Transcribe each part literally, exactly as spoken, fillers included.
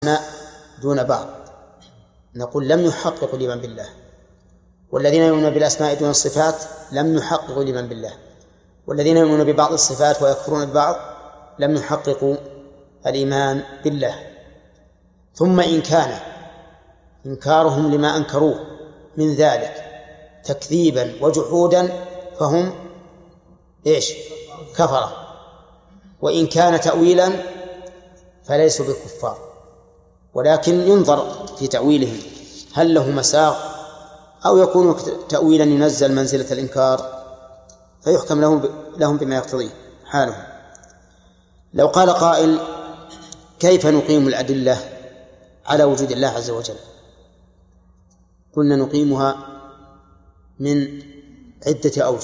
دون بعض، نقول لم يحققوا الإيمان بالله. والذين يؤمنون بالأسماء دون الصفات لم يحققوا الإيمان بالله. والذين يؤمنون ببعض الصفات ويكفرون ببعض لم يحققوا الإيمان بالله. ثم إن كان إنكارهم لما أنكروه من ذلك تكذيبا وجحودا فهم إيش؟ كفرة. وإن كان تأويلا فليسوا بكفار، ولكن ينظر في تأويلهم هل له مساغ أو يكون تأويلا ينزل منزلة الإنكار فيحكم لهم لهم بما يقتضيه حالهم. لو قال قائل كيف نقيم الأدلة على وجود الله عز وجل؟ قلنا نقيمها من عدة أوجه: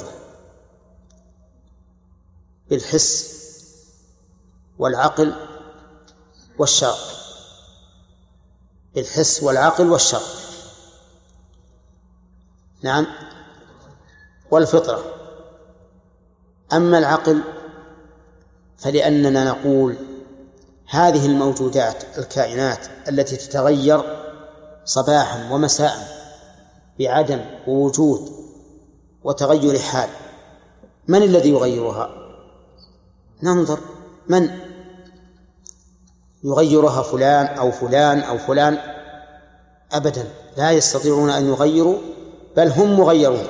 بالحس والعقل والشرع. بالحس والعقل والشرع، نعم، والفطرة. أما العقل فلأننا نقول هذه الموجودات الكائنات التي تتغير صباحا ومساء بعدم ووجود وتغير حال، من الذي يغيرها؟ ننظر من يغيرها، فلان أو فلان أو فلان؟ أبدا، لا يستطيعون أن يغيروا، بل هم مغيرون.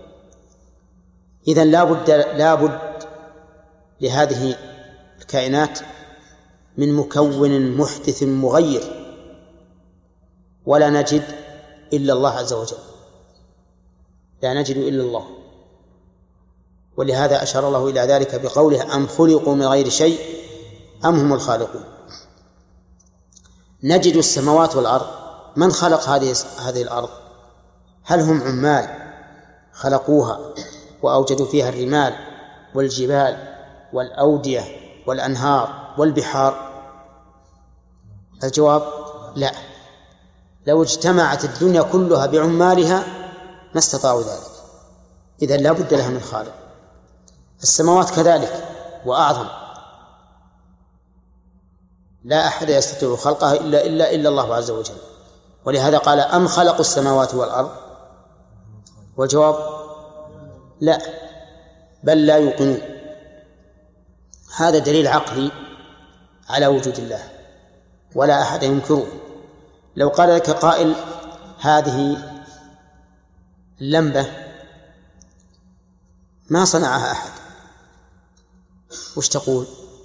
إذن لا بد لا بد لهذه الكائنات من مكون محدث مغير، ولا نجد إلا الله عز وجل، لا نجد إلا الله. ولهذا أشار الله إلى ذلك بقوله أم خلقوا من غير شيء أم هم الخالقون. نجد السماوات والأرض، من خلق هذه هذه الأرض؟ هل هم عمال خلقوها وأوجدوا فيها الرمال والجبال والأودية والأنهار والبحار؟ الجواب لا. لو اجتمعت الدنيا كلها بعمالها ما استطاعوا ذلك، إذن لا بد لها من خالق. السماوات كذلك وأعظم، لا أحد يستطيع خلقها إلا إلا إلا الله عز وجل. ولهذا قال أم خلقوا السماوات والأرض؟ والجواب لا، بل لا يوقنون. هذا دليل عقلي على وجود الله ولا أحد ينكره. لو قال لك قائل هذه اللمبة ما صنعها أحد، وش تقول؟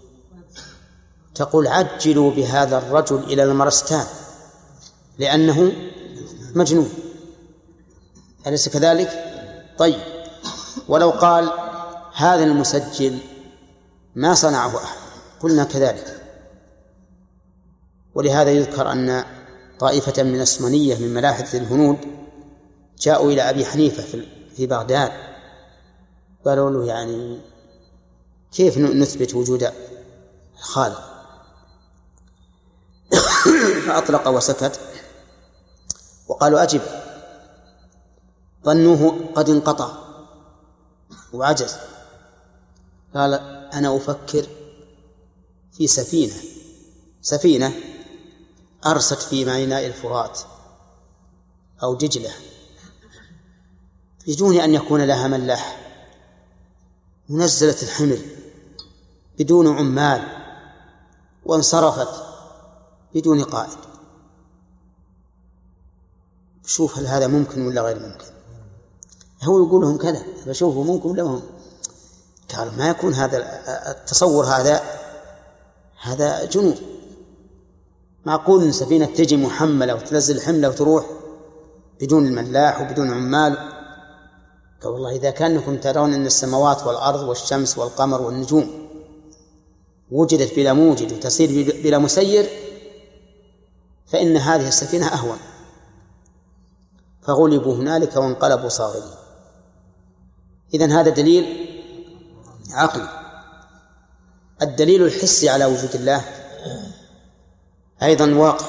تقول عجلوا بهذا الرجل إلى المرستان لأنه مجنون، أليس كذلك؟ طيب، ولو قال هذا المسجل ما صنعه أحد، قلنا كذلك. ولهذا يذكر أن طائفة من السمنية من ملاحدة الهنود جاءوا إلى أبي حنيفة في بغداد، قالوا له يعني كيف نثبت وجود الخالق؟ فأطلق وسكت، وقالوا أجب. ظنوه قد انقطع وعجز، قال أنا أفكر في سفينة سفينة أرست في ميناء الفرات أو دجلة بدون أن يكون لها ملاح، منزلة الحمل بدون عمال، وانصرفت بدون قائد. شوف هل هذا ممكن ولا غير ممكن؟ هو يقول لهم كذا، فشوفوا ممكن ولا هم؟ قالوا ما يكون هذا التصور، هذا هذا جنون. معقول إن سفينة تجي محملة وتنزل حملة وتروح بدون الملاح وبدون عمال؟ قال والله إذا كانكم ترون أن السماوات والأرض والشمس والقمر والنجوم وجدت بلا موجد وتسير بلا مسير فإن هذه السفينة أهون. فغلبوا هنالك وانقلبوا صاغرين. إذن هذا دليل عقلي. الدليل الحسي على وجود الله أيضا واقع،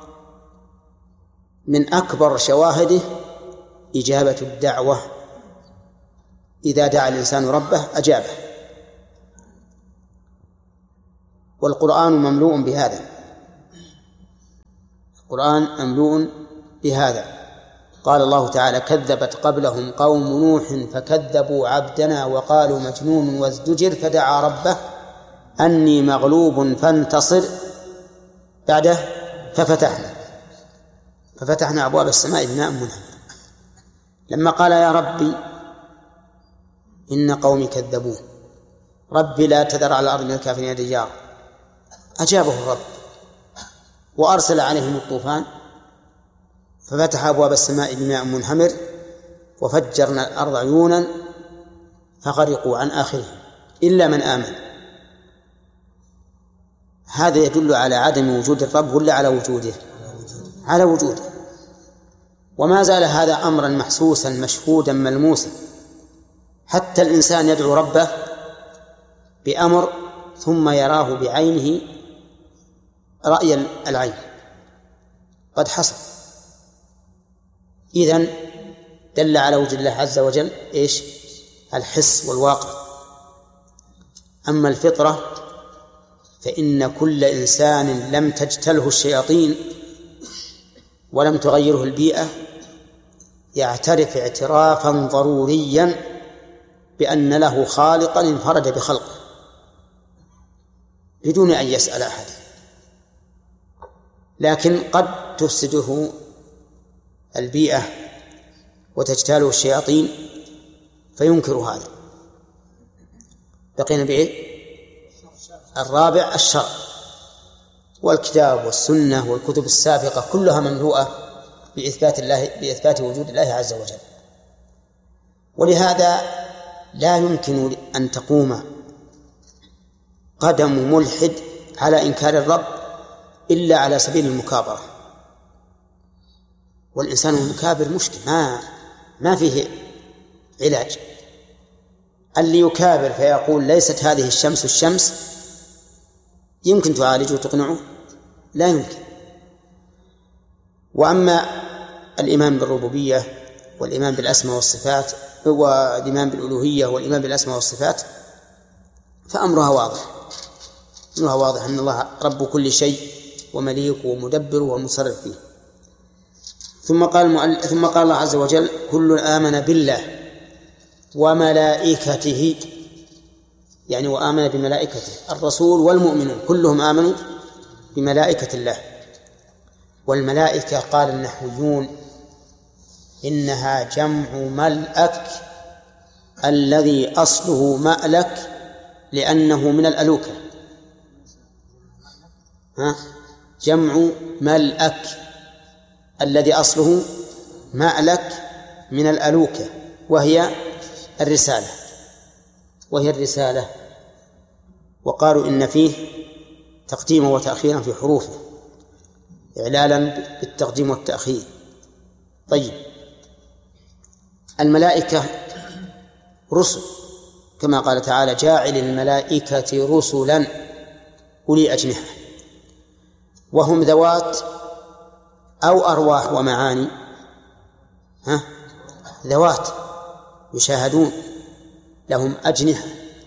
من أكبر شواهده إجابة الدعوة، إذا دعا الإنسان ربه أجابه، والقرآن مملوء بهذا. القرآن مملوء بهذا. قال الله تعالى: كذبت قبلهم قوم نوح فكذبوا عبدنا وقالوا مجنون وازدجر فدعا ربه أني مغلوب فانتصر. بعده ففتحنا ففتحنا أبواب السماء بماء منهمر. لما قال: يا ربي إن قومي كذبون، ربي لا تذر على الأرض من الكافرين ديارا، أجابه الرب وأرسل عليهم الطوفان ففتح أبواب السماء بماء منهمر وفجرنا الأرض عيونا فغرقوا عن آخرهم إلا من آمن. هذا يدل على عدم وجود الرب ولا على وجوده؟ على وجوده. وما زال هذا أمرا محسوسا مشهودا ملموسا، حتى الإنسان يدعو ربه بأمر ثم يراه بعينه رأي العين، قد حصل. إذن دل على وجود الله عز وجل إيش؟ الحس والواقع. أما الفطرة فإن كل إنسان لم تجتله الشياطين ولم تغيره البيئة يعترف اعترافا ضروريا بأن له خالقا انفرد بخلقه بدون أن يسأل أحد، لكن قد تفسده البيئة وتجتاله الشياطين فينكر هذا. بقينا بإيه؟ الرابع الشرع، والكتاب والسنة والكتب السابقة كلها مملوءة بإثبات الله بإثبات وجود الله عز وجل. ولهذا لا يمكن أن تقوم قدم ملحد على إنكار الرب إلا على سبيل المكابرة، والإنسان المكابر مشكل ما ما فيه علاج. اللي يكابر فيقول ليست هذه الشمس الشمس يمكن تعالجه وتقنعه؟ لا يمكن. وأما الإيمان بالربوبية والإيمان بالأسماء والصفات والإيمان بالألوهية والإيمان بالأسماء والصفات فأمرها واضح، أمرها واضح أن الله رب كل شيء ومليكه ومدبره ومصرف فيه. ثم قال ثم قال الله عز وجل: كل آمن بالله وملائكته، يعني وآمن بملائكته. الرسول والمؤمنون كلهم آمنوا بملائكة الله. والملائكة قال النحويون إنها جمع ملأك الذي أصله مألك لأنه من الألوكة. ها؟ جمع ملأك الذي أصله مألك من الألوكة وهي الرسالة وهي الرسالة وقالوا إن فيه تقديما وتأخيرا في حروفه إعلالا بالتقديم والتأخير. طيب، الملائكة رسل كما قال تعالى: جاعل الملائكة رسلا أولي أجنحة، وهم ذوات أو أرواح ومعاني. ها؟ ذوات يشاهدون، لهم أجنحة.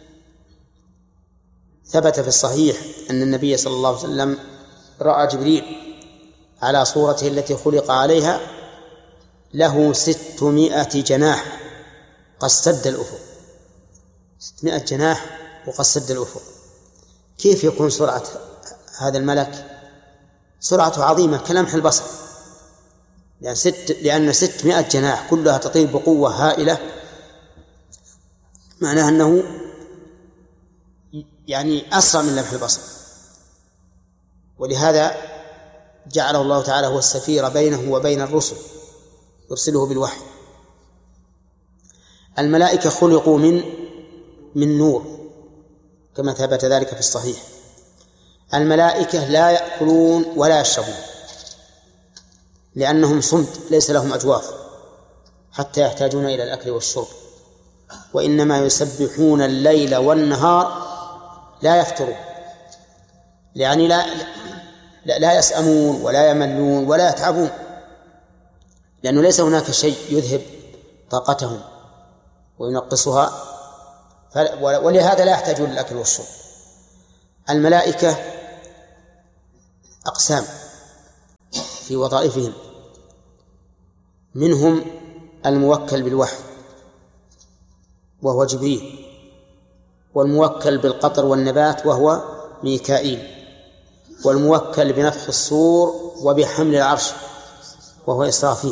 ثبت في الصحيح أن النبي صلى الله عليه وسلم رأى جبريل على صورته التي خلق عليها له ستمائة جناح قد سد الأفق. ستمائة جناح وقد سد الأفق. كيف يكون سرعة هذا الملك؟ سرعته عظيمة كلمح البصر، لأن ست لأن ستمائة جناح كلها تطير بقوة هائلة، معناها أنه يعني أسرع من لمح البصر. ولهذا جعله الله تعالى هو السفير بينه وبين الرسل، يرسله بالوحي. الملائكة خلقوا من من نور كما ثبت ذلك في الصحيح. الملائكة لا يأكلون ولا يشربون لأنهم صمت، ليس لهم أجواف حتى يحتاجون إلى الأكل والشرب، وإنما يسبحون الليل والنهار لا يفترون، يعني لا لا يسأمون ولا يملون ولا يتعبون، لأنه ليس هناك شيء يذهب طاقتهم وينقصها، ولهذا لا يحتاجون للأكل والشرب. الملائكة أقسام: في وظائفهم. منهم الموكل بالوحي وهو جبريل، والموكل بالقطر والنبات وهو ميكائيل، والموكل بنفخ الصور وبحمل العرش وهو إسرافيل،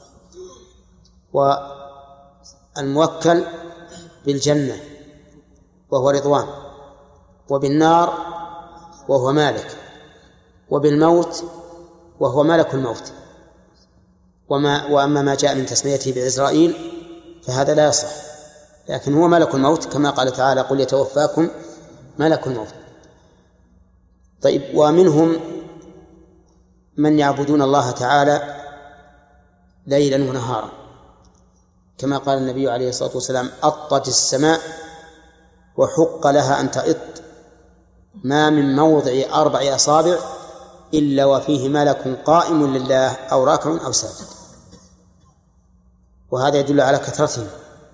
والموكل بالجنة وهو رضوان، وبالنار وهو مالك، وبالموت وهو ملك الموت. وما وأما ما جاء من تسميته بعزرائيل فهذا لا يصح، لكن هو ملك الموت كما قال تعالى: قل يتوفاكم ملك الموت. طيب، ومنهم من يعبدون الله تعالى ليلا ونهارا، كما قال النبي عليه الصلاة والسلام: أطت السماء وحق لها أن تئط، ما من موضع أربع أصابع إلا وفيه ملك قائم لله أو راكع أو ساجد. وهذا يدل على كثرتهم.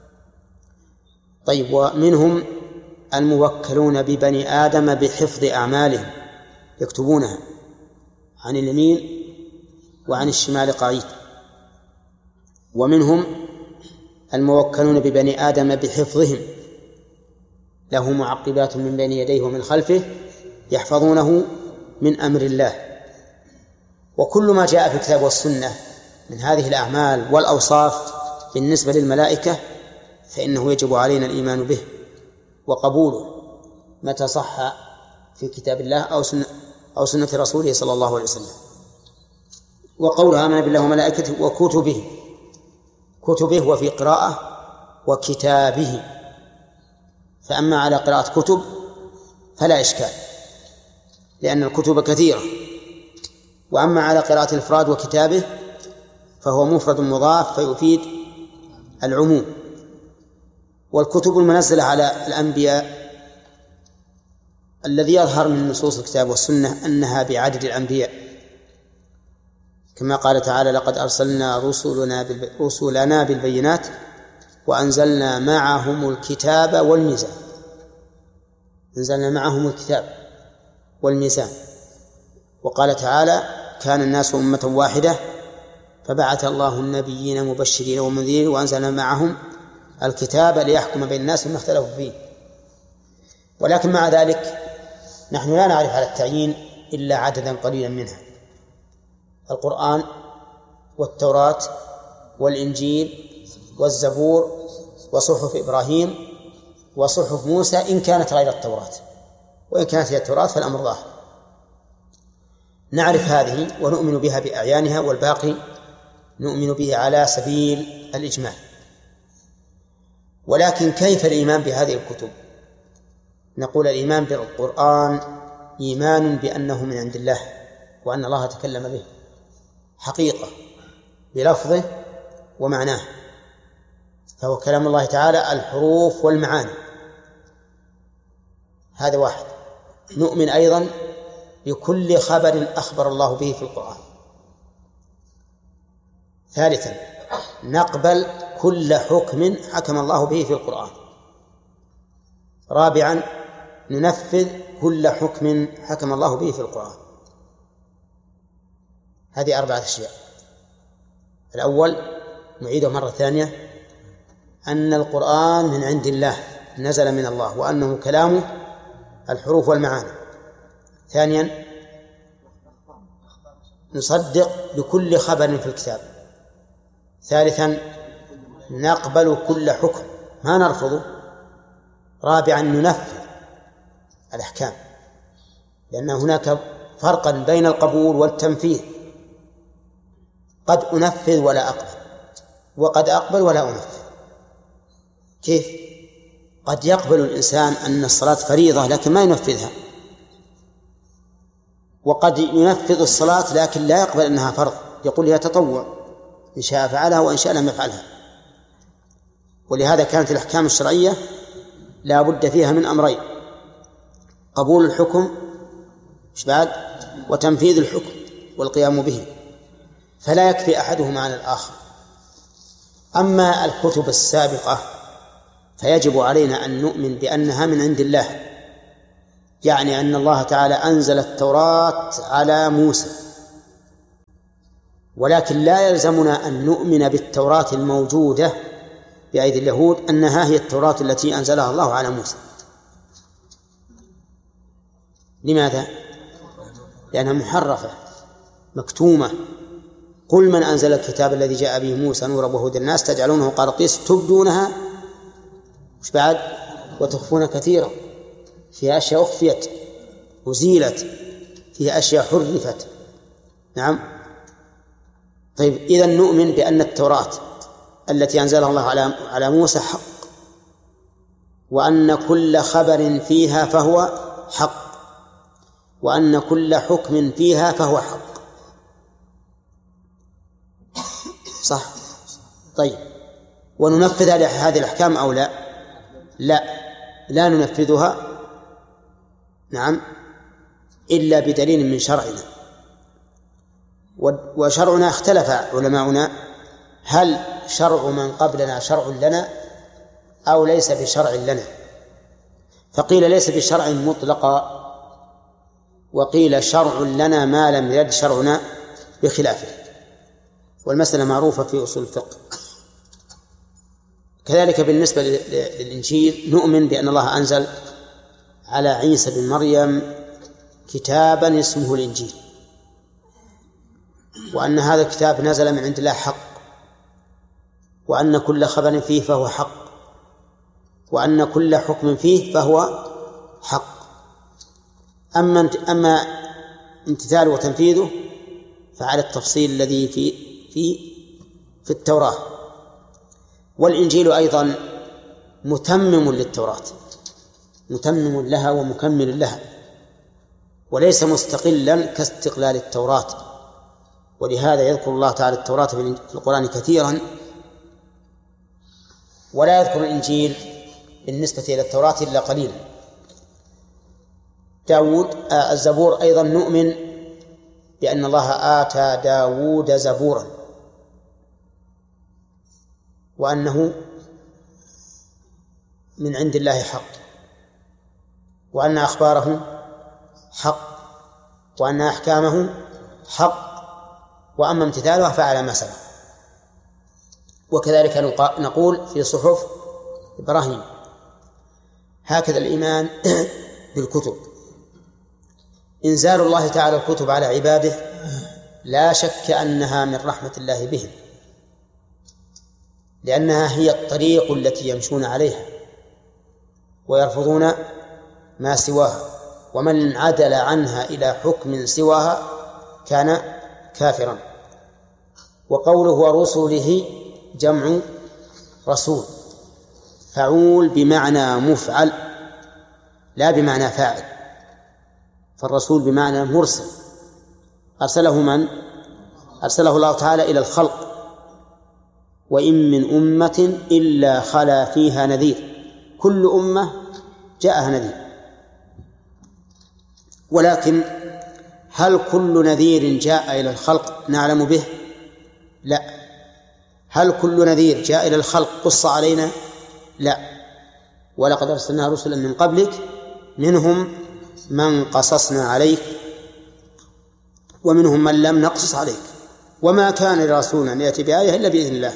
طيب، ومنهم الموكلون ببني آدم بحفظ أعمالهم، يكتبونها عن اليمين وعن الشمال قعيد. ومنهم الموكلون ببني آدم بحفظهم، له معقبات من بين يديه ومن خلفه يحفظونه من أمر الله. وكل ما جاء في الكتاب والسنة من هذه الأعمال والأوصاف بالنسبة للملائكة فإنه يجب علينا الإيمان به وقبوله متى صح في كتاب الله أو سنة, أو سنة رسوله صلى الله عليه وسلم. وقولها آمن بالله وملائكته وكتبه، كتبه وفي قراءة وكتابه، فأما على قراءة كتب فلا إشكال لأن الكتب كثيرة، وأما على قراءة الإفراد وكتابه فهو مفرد مضاف فيفيد العموم. والكتب المنزلة على الأنبياء الذي يظهر من نصوص الكتاب والسنة أنها بعدد الأنبياء، كما قال تعالى: لقد أرسلنا رسلنا رسلنا بالبينات وأنزلنا معهم الكتاب والميزان. أنزلنا معهم الكتاب والميزان. وقال تعالى: كان الناس أمة واحدة فبعث الله النبيين مبشرين ومنذرين وأنزلنا معهم الكتاب ليحكم بين الناس فيما اختلفوا فيه. ولكن مع ذلك نحن لا نعرف على التعيين إلا عددا قليلا منها: القرآن والتوراة والإنجيل والزبور وصحف إبراهيم وصحف موسى إن كانت غير التوراة، وإن كانت هي التوراة فالأمر ظاهر. نعرف هذه ونؤمن بها بأعيانها، والباقي نؤمن به على سبيل الإجمال. ولكن كيف الإيمان بهذه الكتب؟ نقول: الإيمان بالقرآن إيمان بأنه من عند الله وأن الله تكلم به حقيقة بلفظه ومعناه، فهو كلام الله تعالى الحروف والمعاني. هذا واحد. نؤمن أيضا بكل خبر أخبر الله به في القرآن. ثالثا، نقبل كل حكم حكم الله به في القرآن. رابعا، ننفذ كل حكم حكم الله به في القرآن. هذه أربعة أشياء. الأول نعيده مرة ثانية: أن القرآن من عند الله، نزل من الله، وأنه كلامه الحروف والمعاني. ثانيا، نصدق بكل خبر في الكتاب. ثالثا، نقبل كل حكم ما نرفضه. رابعا، ننفذ الأحكام، لأن هناك فرقا بين القبول والتنفيذ. قد أنفذ ولا أقبل، وقد أقبل ولا أنفذ. كيف؟ قد يقبل الإنسان أن الصلاة فريضة لكن ما ينفذها، وقد ينفذ الصلاة لكن لا يقبل أنها فرض، يقول هي تطوع، إن شاء فعلها وإن شاء لم يفعلها. ولهذا كانت الأحكام الشرعية لا بد فيها من أمرين: قبول الحكم بعد وتنفيذ الحكم والقيام به، فلا يكفي أحدهما عن الآخر. أما الكتب السابقة فيجب علينا أن نؤمن بأنها من عند الله، يعني أن الله تعالى أنزل التوراة على موسى ولكن لا يلزمنا أن نؤمن بالتوراة الموجودة بأيدي اليهود أنها هي التوراة التي أنزلها الله على موسى. لماذا؟ لأنها محرفة مكتومة. قل من أنزل الكتاب الذي جاء به موسى نورا وهدى الناس تجعلونه قراطيس تبدونها مش بعد وتخفون كثيرا، فيها أشياء أخفيت وزيلت، فيها أشياء حرفت. نعم. طيب إذن نؤمن بأن التوراة التي أنزلها الله على على موسى حق، وأن كل خبر فيها فهو حق، وأن كل حكم فيها فهو حق. صح؟ طيب وننفذ هذه الأحكام أو لا؟ لا، لا ننفذها نعم إلا بدليل من شرعنا. وشرعنا اختلف علماؤنا هل شرع من قبلنا شرع لنا أو ليس بشرع لنا، فقيل ليس بشرع مطلقا، وقيل شرع لنا ما لم يرد شرعنا بخلافه، والمسألة معروفة في أصول الفقه. كذلك بالنسبة للإنجيل نؤمن بأن الله أنزل على عيسى بن مريم كتابا اسمه الإنجيل، وأن هذا الكتاب نزل من عند الله حق، وأن كل خبر فيه فهو حق، وأن كل حكم فيه فهو حق. أما أما امتثاله وتنفيذه فعلى التفصيل الذي في في في التوراة. والإنجيل أيضا متمم للتوراة، متمم لها ومكمل لها، وليس مستقلا كاستقلال التوراة. ولهذا يذكر الله تعالى التوراة في القرآن كثيرا، ولا يذكر الإنجيل بالنسبة إلى التوراة إلا قليلا. داود الزبور أيضا نؤمن بأن الله آتى داود زبورا، وأنه من عند الله حق، وأن أخباره حق، وأن أحكامه حق، وأما امتثالها فعلى ما سبق. وكذلك نقول في صحف إبراهيم. هكذا الإيمان بالكتب. إنزال الله تعالى الكتب على عباده لا شك أنها من رحمة الله بهم، لأنها هي الطريق التي يمشون عليها ويرفضون ما سواها، ومن عدل عنها إلى حكم سواها كان كافرا. وقوله ورسله جمع رسول، فعول بمعنى مفعل لا بمعنى فاعل، فالرسول بمعنى مرسل. أرسله من؟ أرسله الله تعالى إلى الخلق. وإن من أمة إلا خلا فيها نذير، كل أمة جاءها نذير. ولكن هل كل نذير جاء إلى الخلق نعلم به؟ لا. هل كل نذير جاء إلى الخلق قص علينا؟ لا. ولقد أرسلنا رسلا من قبلك منهم من قصصنا عليك ومنهم من لم نقصص عليك وما كان لرسول أن يأتي بآية إلا بإذن الله.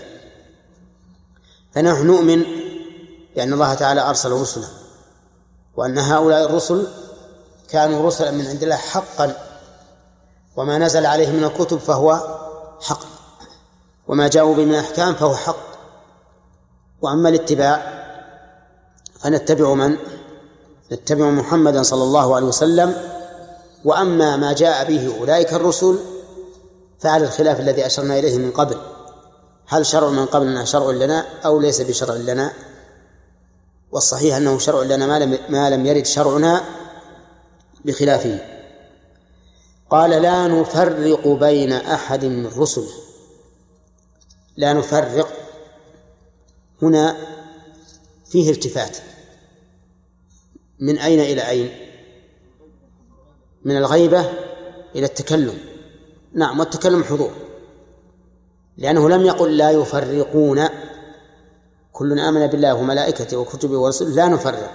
فنحن نؤمن بأن الله تعالى أرسل رسلا، وأن هؤلاء الرسل كانوا رسلا من عند الله حقا، وما نزل عليهم من الكتب فهو حق، وما جاءوا به من الأحكام فهو حق. وأما الاتباع فنتبع من؟ نتبع محمدا صلى الله عليه وسلم. وأما ما جاء به أولئك الرسل فعلى الخلاف الذي أشرنا إليه من قبل، هل شرع من قبلنا شرع لنا أو ليس بشرع لنا؟ والصحيح أنه شرع لنا ما لم, ما لم يرد شرعنا بخلافه. قال لا نفرق بين أحد من رسله. لا نفرق هنا فيه التفات، من أين إلى أين؟ من الغيبة إلى التكلم. نعم، والتكلم حضور، لأنه لم يقل لا يفرقون، كل آمن بالله وملائكته وكتبه ورسله لا نفرق.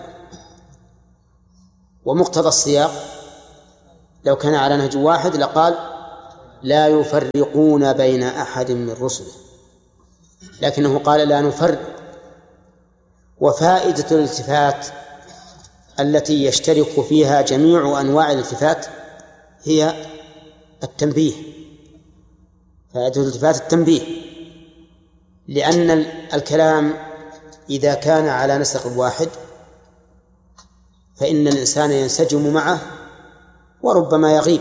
ومقتضى السياق لو كان على نهج واحد لقال لا يفرقون بين أحد من رسله، لكنه قال لا نفرق. وفائدة الالتفات التي يشترك فيها جميع أنواع الالتفات هي التنبيه. فائدة الالتفات التنبيه، لأن الكلام إذا كان على نسق واحد فإن الإنسان ينسجم معه وربما يغيب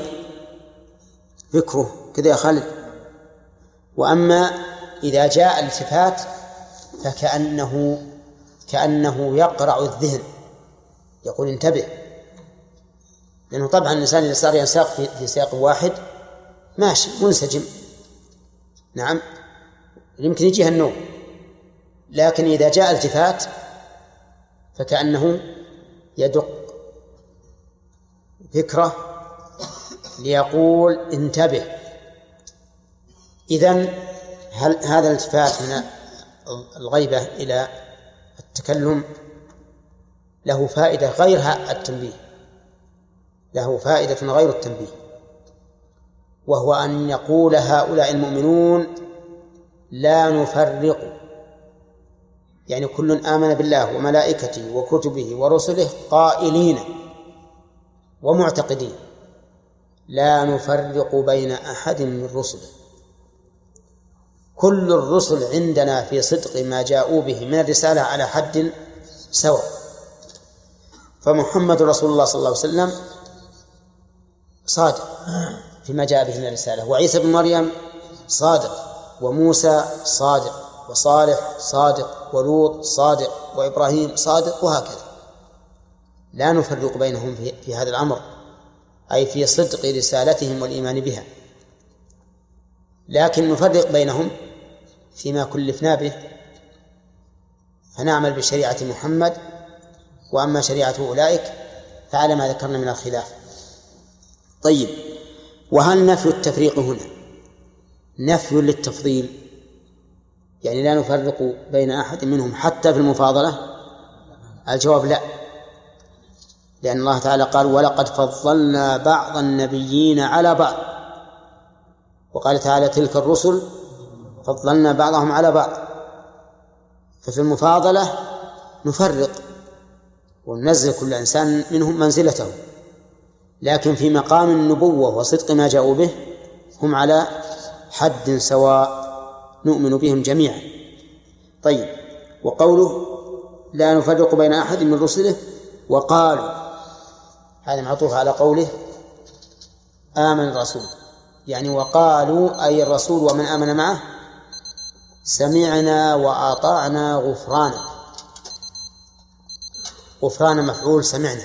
فكره كذا يا خالد. وأما إذا جاء الالتفات فكأنه كأنه يقرع الذهن، يقول انتبه، لأنه طبعا الإنسان إذا صار ينساق في, في سياق واحد ماشي منسجم، نعم يمكن يجيها النوم، لكن إذا جاء التفات فكأنه يدق فكرة ليقول انتبه. إذن هل هذا الالتفات من الغيبة إلى التكلم له فائدة غير التنبيه، له فائدة غير التنبيه، وهو أن يقول هؤلاء المؤمنون لا نفرق، يعني كل آمن بالله وملائكته وكتبه ورسله قائلين ومعتقدين لا نفرق بين أحد من رسله. كل الرسل عندنا في صدق ما جاءوا به من الرسالة على حد سواء، فمحمد رسول الله صلى الله عليه وسلم صادق فيما جاء به من الرسالة، وعيسى بن مريم صادق، وموسى صادق، وصالح صادق، ولوط صادق، وإبراهيم صادق، وهكذا. لا نفرق بينهم في, في هذا الأمر، أي في صدق رسالتهم والإيمان بها، لكن نفرق بينهم فيما كلفنا به، فنعمل بشريعة محمد، وأما شريعة أولئك فعلى ما ذكرنا من الخلاف. طيب، وهل نفي التفريق هنا نفي للتفضيل؟ يعني لا نفرق بين أحد منهم حتى في المفاضلة؟ الجواب لا، لأن الله تعالى قال ولقد فضلنا بعض النبيين على بعض، وقال تعالى تلك الرسل فضلنا بعضهم على بعض. ففي المفاضلة نفرق وننزل كل إنسان منهم منزلته، لكن في مقام النبوة وصدق ما جاءوا به هم على حد سواء نؤمن بهم جميعا. طيب، وقوله لا نفرق بين أحد من رسله وقالوا، هذا معطوف على قوله آمن الرسول، يعني وقالوا أي الرسول ومن آمن معه سمعنا وأطعنا غفرانك. غفران مفعول سمعنا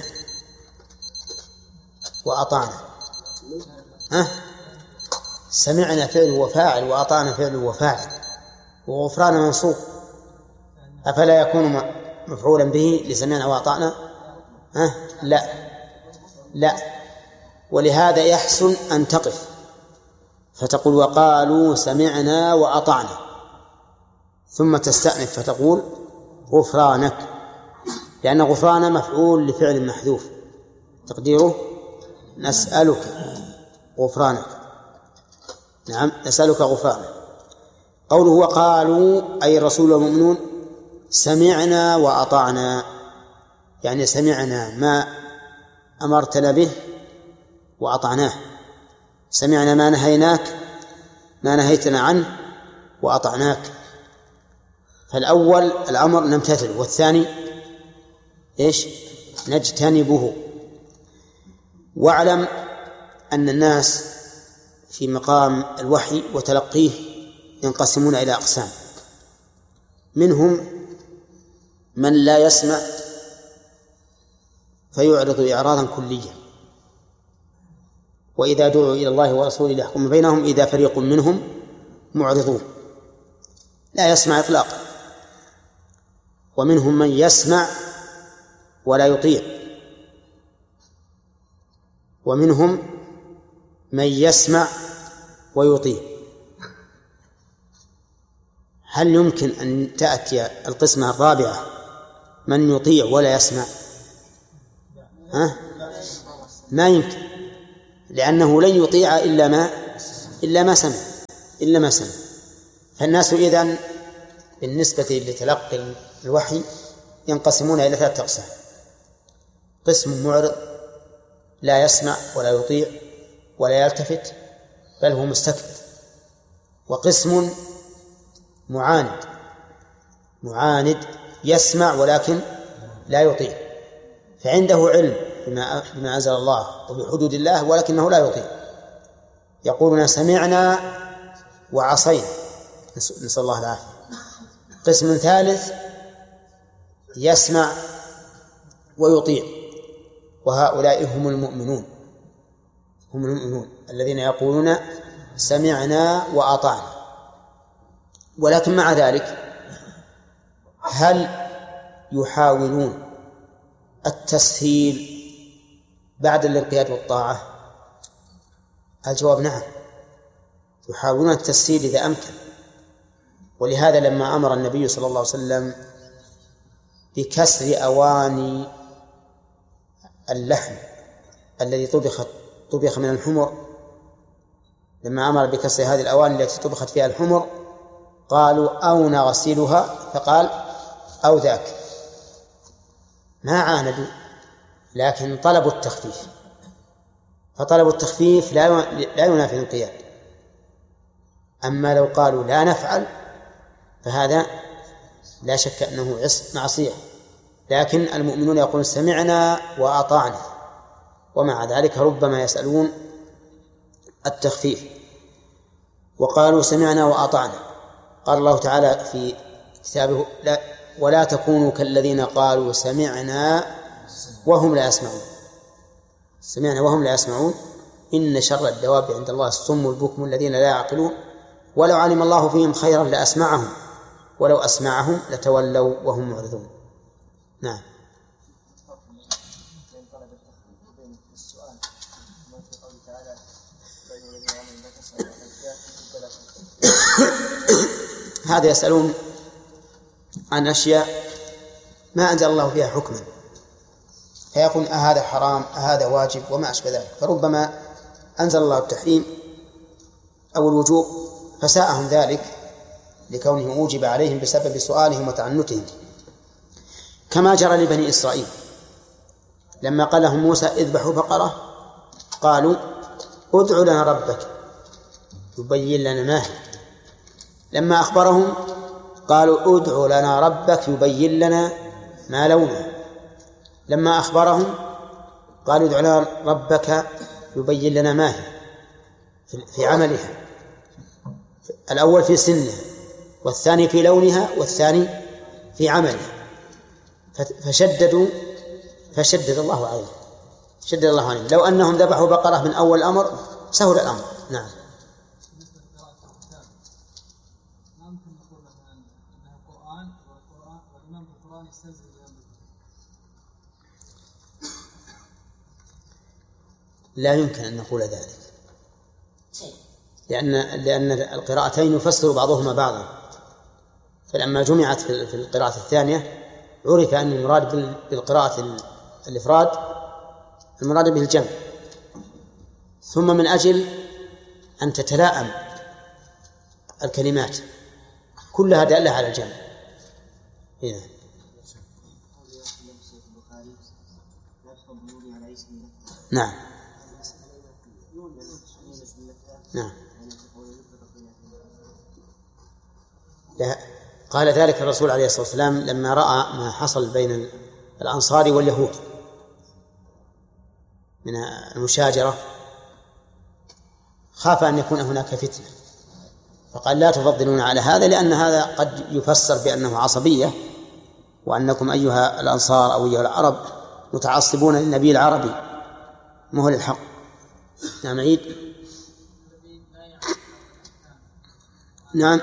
وأطعنا، ها؟ سمعنا فعل وفاعل وأطعنا فعل وفاعل، وغفران منصوب، أفلا يكون مفعولا به لسمعنا وأطعنا؟ ها؟ لا لا، ولهذا يحسن أن تقف فتقول وقالوا سمعنا وأطعنا، ثم تستأنف فتقول غفرانك، لأن غفران مفعول لفعل محذوف تقديره نسألك غفرانك. نعم، نسألك غفرانك. قوله وقالوا أي الرسول والمؤمنون سمعنا وأطعنا، يعني سمعنا ما أمرتنا به وأطعناه، سمعنا ما نهيناك ما نهيتنا عنه وأطعناك. فالأول الأمر نمتثل، والثاني إيش؟ نجتنبه. واعلم أن الناس في مقام الوحي وتلقيه ينقسمون إلى أقسام، منهم من لا يسمع فيعرض إعراضا كليا، وإذا دعوا إلى الله ورسوله ليحكم بينهم إذا فريق منهم معرضون لا يسمع إطلاقا. ومنهم من يسمع ولا يطيع، ومنهم من يسمع ويطيع. هل يمكن أن تأتي القسمة الرابعة من يطيع ولا يسمع؟ ها؟ ما يمكن، لأنه لن يطيع إلا ما إلا ما سمع إلا ما سمع. فالناس إذن بالنسبة لتلقي الوحي ينقسمون إلى ثلاثة أقسام: قسم معرض لا يسمع ولا يطيع ولا يلتفت بل هو مستكبر، وقسم معاند معاند يسمع ولكن لا يطيع، فعنده علم بما بما أنزل الله وبحدود الله ولكنه لا يطيع، يقولون سمعنا وعصينا، نسأل الله العافية. قسم ثالث يسمع ويطيع، وهؤلاء هم المؤمنون هم المؤمنون الذين يقولون سمعنا وأطعنا. ولكن مع ذلك هل يحاولون التسهيل بعد الانقياد والطاعة؟ الجواب نعم، يحاولون التسهيل إذا أمكن. ولهذا لما أمر النبي صلى الله عليه وسلم بكسر أواني اللحم الذي طبخ طبخ من الحمر، لما أمر بكسر هذه الأواني التي طبخت فيها الحمر قالوا أو نغسلها، فقال أو ذاك. ما عاندوا لكن طلبوا التخفيف، فطلبوا التخفيف لا لا ينافي الانقياد. أما لو قالوا لا نفعل فهذا لا شك أنه معصية، لكن المؤمنون يقولون سمعنا وأطعنا، ومع ذلك ربما يسألون التخفيف. وقالوا سمعنا وأطعنا، قال الله تعالى في كتابه لا ولا تكونوا كالذين قالوا سمعنا وهم لا يسمعون. سمعنا وهم لا يسمعون إن شر الدواب عند الله الصم البكم الذين لا يعقلون ولو علم الله فيهم خيرا لأسمعهم ولو أسمعهم لتولوا وهم معرضون. نعم. هذا يسألون عن أشياء ما أنزل الله فيها حكما، فيقول أهذا حرام أهذا واجب وما أشبه ذلك، فربما أنزل الله التحريم أو الوجوب فساءهم ذلك لكونه أوجب عليهم بسبب سؤالهم وتعنتهم، كما جرى لبني إسرائيل لما قال لهم موسى اذبحوا بقرة قالوا ادع لنا ربك يبين لنا ما هي، لما أخبرهم قالوا ادع لنا ربك يبين لنا ما لونها، لما أخبرهم قالوا ادع لنا ربك يبين لنا ما هي في عملها، الأول في سنها والثاني في لونها والثاني في عملها، فشددوا فشدد الله عليهم شدد الله عليهم. لو أنهم ذبحوا بقرة من أول الأمر سهل الأمر. نعم. لا يمكن أن نقول ذلك، لأن لأن القراءتين يفسر بعضهما بعضا، فلما جمعت في القراءة الثانية عرف أن المراد بالقراءة الإفراد المراد به الجمع، ثم من أجل أن تتلائم الكلمات كلها دالة على الجمع. هنا. نعم نعم قال ذلك الرسول عليه الصلاة والسلام لما رأى ما حصل بين الأنصار واليهود من المشاجرة، خاف أن يكون هناك فتنة فقال لا تفضلون على هذا، لأن هذا قد يفسر بأنه عصبية، وأنكم أيها الأنصار أو أيها العرب متعصبون للنبي العربي ما هو للحق. نعم عيد. نعم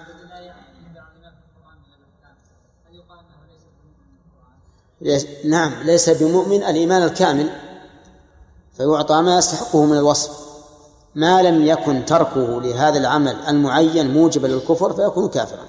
نعم ليس بمؤمن الإيمان الكامل، فيعطى ما يستحقه من الوصف، ما لم يكن تركه لهذا العمل المعين موجبا للكفر فيكون كافرا.